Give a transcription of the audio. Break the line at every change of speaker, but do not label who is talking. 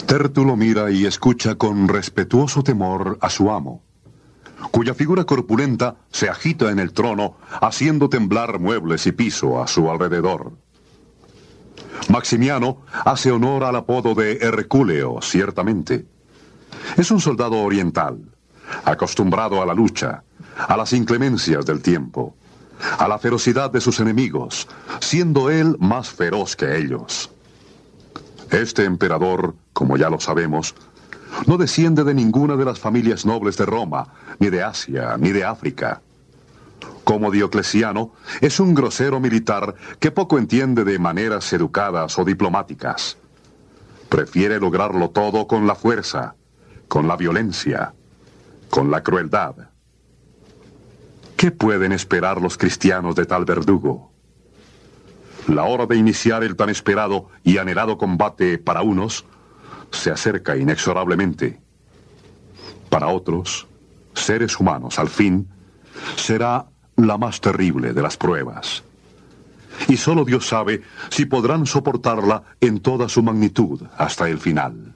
Tértulo mira y escucha con respetuoso temor a su amo, cuya figura corpulenta se agita en el trono, haciendo temblar muebles y piso a su alrededor. Maximiano hace honor al apodo de Hercúleo, ciertamente. Es un soldado oriental, acostumbrado a la lucha, a las inclemencias del tiempo, a la ferocidad de sus enemigos, siendo él más feroz que ellos. Este emperador, como ya lo sabemos, no desciende de ninguna de las familias nobles de Roma, ni de Asia, ni de África. Como Diocleciano, es un grosero militar que poco entiende de maneras educadas o diplomáticas. Prefiere lograrlo todo con la fuerza, con la violencia, con la crueldad. ¿Qué pueden esperar los cristianos de tal verdugo? La hora de iniciar el tan esperado y anhelado combate para unos se acerca inexorablemente. Para otros, seres humanos, al fin, será la más terrible de las pruebas. Y solo Dios sabe si podrán soportarla en toda su magnitud hasta el final.